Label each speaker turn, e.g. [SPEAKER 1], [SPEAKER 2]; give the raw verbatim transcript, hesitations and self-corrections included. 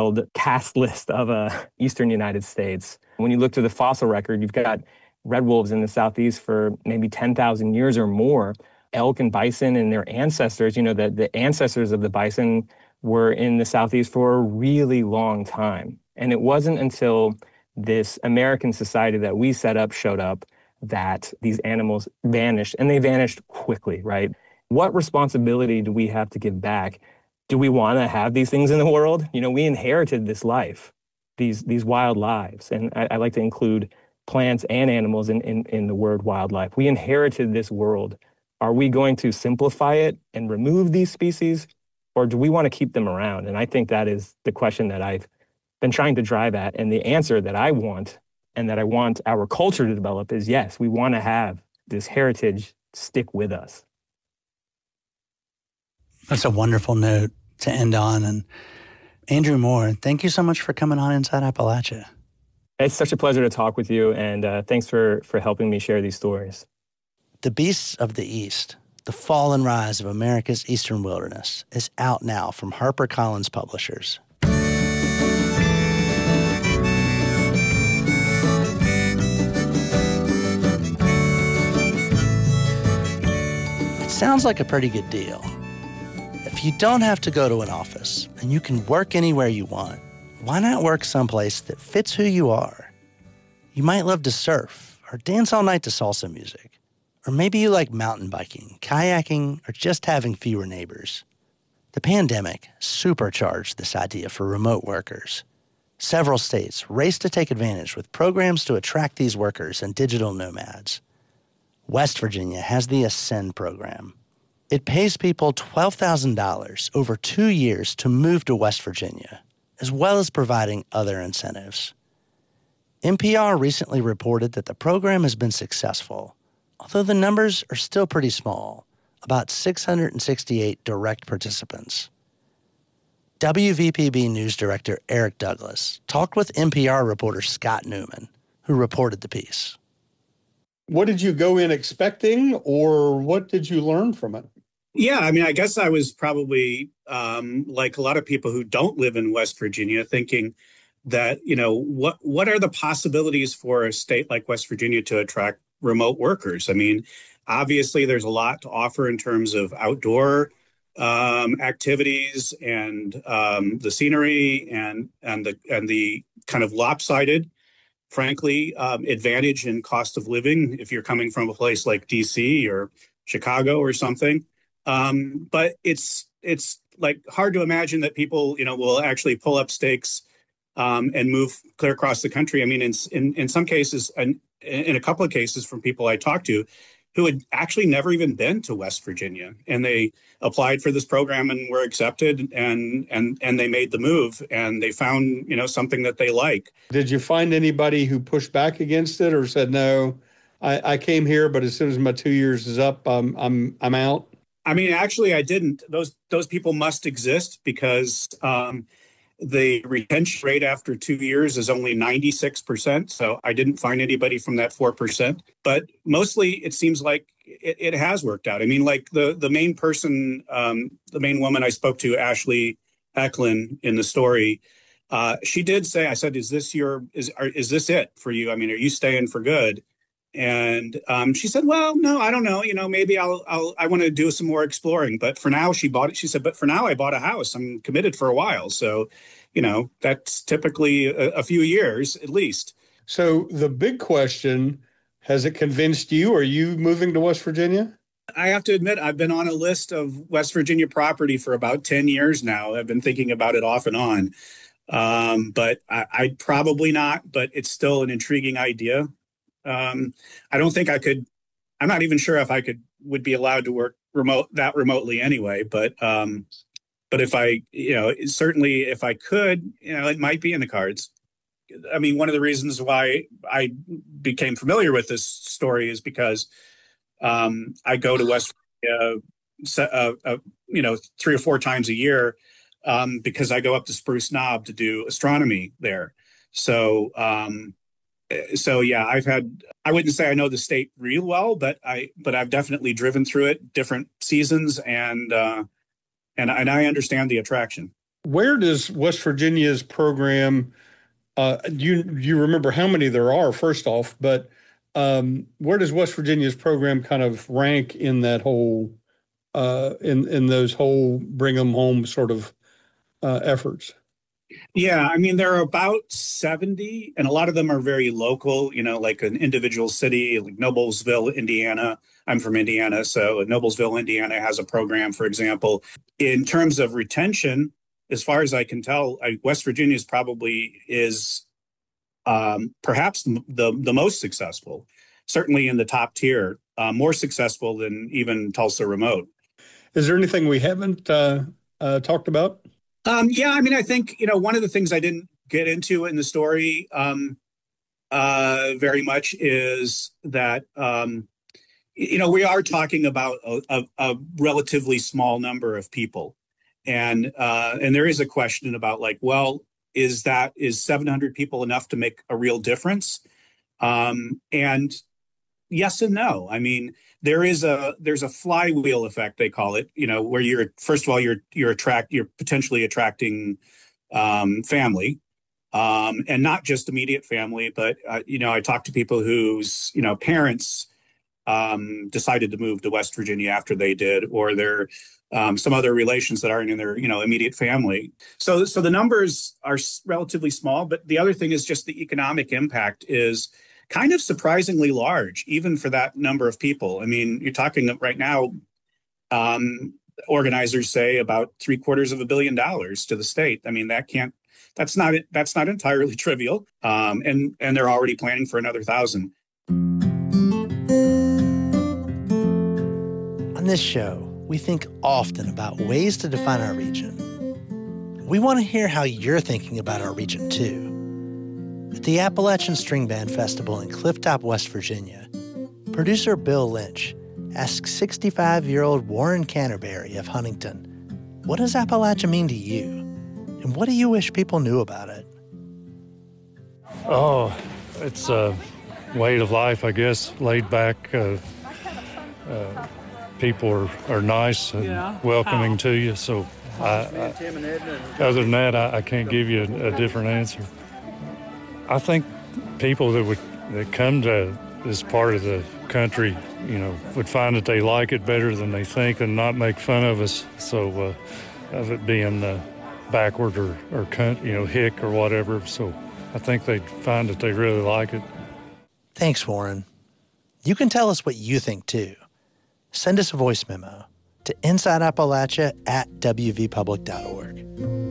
[SPEAKER 1] wild cast list of uh, eastern United States. When you look to the fossil record, you've got red wolves in the southeast for maybe ten thousand years or more. Elk and bison and their ancestors, you know, the, the ancestors of the bison were in the southeast for a really long time. And it wasn't until this American society that we set up showed up that these animals vanished, and they vanished quickly, right? What responsibility do we have to give back? Do we want to have these things in the world? You know, we inherited this life, these these wild lives. And I, I like to include plants and animals in, in, in the word wildlife. We inherited this world. Are we going to simplify it and remove these species, or do we want to keep them around? And I think that is the question that I've been trying to drive at. And the answer that I want and that I want our culture to develop is yes, we want to have this heritage stick with us.
[SPEAKER 2] That's a wonderful note to end on. And Andrew Moore, thank you so much for coming on Inside Appalachia.
[SPEAKER 1] It's such a pleasure to talk with you, and uh, thanks for, for helping me share these stories.
[SPEAKER 2] The Beasts of the East, The Fall and Rise of America's Eastern Wilderness, is out now from HarperCollins Publishers. It sounds like a pretty good deal. If you don't have to go to an office and you can work anywhere you want, why not work someplace that fits who you are? You might love to surf or dance all night to salsa music. Or maybe you like mountain biking, kayaking, or just having fewer neighbors. The pandemic supercharged this idea for remote workers. Several states raced to take advantage with programs to attract these workers and digital nomads. West Virginia has the Ascend program. It pays people twelve thousand dollars over two years to move to West Virginia, as well as providing other incentives. N P R recently reported that the program has been successful, although the numbers are still pretty small, about six hundred sixty-eight direct participants. W V P B News Director Eric Douglas talked with N P R reporter Scott Newman, who reported the piece.
[SPEAKER 3] What did you go in expecting, or what did you learn from it?
[SPEAKER 4] Yeah, I mean, I guess I was probably um, like a lot of people who don't live in West Virginia, thinking that, you know, what what are the possibilities for a state like West Virginia to attract remote workers? I mean, obviously, there's a lot to offer in terms of outdoor um, activities and um, the scenery and and the and the kind of lopsided, frankly, um, advantage in cost of living if you're coming from a place like D C or Chicago or something. Um, but it's it's like hard to imagine that people, you know, will actually pull up stakes um, and move clear across the country. I mean, in in, in some cases, and in a couple of cases from people I talked to who had actually never even been to West Virginia, and they applied for this program and were accepted, and and and they made the move, and they found, you know, something that they like.
[SPEAKER 3] Did you find anybody who pushed back against it or said, no, I, I came here, but as soon as my two years is up, I'm I'm I'm out?
[SPEAKER 4] I mean, actually, I didn't. Those those people must exist because um, the retention rate after two years is only ninety-six percent. So I didn't find anybody from that four percent. But mostly it seems like it, it has worked out. I mean, like the, the main person, um, the main woman I spoke to, Ashley Eklund, in the story, uh, she did say, I said, is this your, is, are, is this it for you? I mean, are you staying for good? And um, she said, well, no, I don't know. You know, maybe I'll, I'll, I want to do some more exploring. But for now, she bought it. She said, but for now, I bought a house. I'm committed for a while. So, you know, that's typically a, a few years at least.
[SPEAKER 3] So the big question, has it convinced you? Are you moving to West Virginia?
[SPEAKER 4] I have to admit, I've been on a list of West Virginia property for about ten years now. I've been thinking about it off and on. Um, but I, I'd probably not, but it's still an intriguing idea. Um, I don't think I could, I'm not even sure if I could, would be allowed to work remote that remotely anyway. But, um, but if I, you know, certainly if I could, you know, it might be in the cards. I mean, one of the reasons why I became familiar with this story is because, um, I go to West Virginia, uh, uh, you know, three or four times a year, um, because I go up to Spruce Knob to do astronomy there. So, um, So, yeah, I've had, I wouldn't say I know the state real well, but I, but I've definitely driven through it different seasons, and, uh, and, and I understand the attraction.
[SPEAKER 3] Where does West Virginia's program, uh, do you, do you remember how many there are, first off, but um, where does West Virginia's program kind of rank in that whole, uh, in, in those whole bring them home sort of uh, efforts?
[SPEAKER 4] Yeah, I mean, there are about seventy, and a lot of them are very local, you know, like an individual city, like Noblesville, Indiana. I'm from Indiana, so Noblesville, Indiana has a program, for example. In terms of retention, as far as I can tell, I, West Virginia is probably is um, perhaps the, the most successful, certainly in the top tier, uh, more successful than even Tulsa Remote.
[SPEAKER 3] Is there anything we haven't uh, uh, talked about?
[SPEAKER 4] Um, yeah, I mean, I think, you know, one of the things I didn't get into in the story um, uh, very much is that, um, you know, we are talking about a, a, a relatively small number of people. And uh, and there is a question about like, well, is that is seven hundred people enough to make a real difference? Um, and yes and no. I mean, there is a there's a flywheel effect, they call it, you know, where you're first of all you're you're attract you're potentially attracting um, family, um, and not just immediate family, but uh, you know, I talked to people whose you know parents um, decided to move to West Virginia after they did, or their um, some other relations that aren't in their you know immediate family. So so the numbers are relatively small, but the other thing is just the economic impact is kind of surprisingly large, even for that number of people. I mean, you're talking right now, um, organizers say about three quarters of a billion dollars to the state. I mean, that can't, that's not, that's not entirely trivial. Um, and, and they're already planning for another thousand.
[SPEAKER 2] On this show, we think often about ways to define our region. We want to hear how you're thinking about our region too. At the Appalachian String Band Festival in Clifftop, West Virginia, producer Bill Lynch asked sixty-five-year-old Warren Canterbury of Huntington, what does Appalachia mean to you? And what do you wish people knew about it?
[SPEAKER 5] Oh, it's a way of life, I guess, laid back. Uh, uh, people are, are nice and yeah. welcoming How? to you. So I, I, other than that, I, I can't give you a, a different answer. I think people that would that come to this part of the country, you know, would find that they like it better than they think and not make fun of us. So uh, of it being uh, backward or, or, you know, hick or whatever. So I think they'd find that they really like it.
[SPEAKER 2] Thanks, Warren. You can tell us what you think, too. Send us a voice memo to inside appalachia at w v public dot org.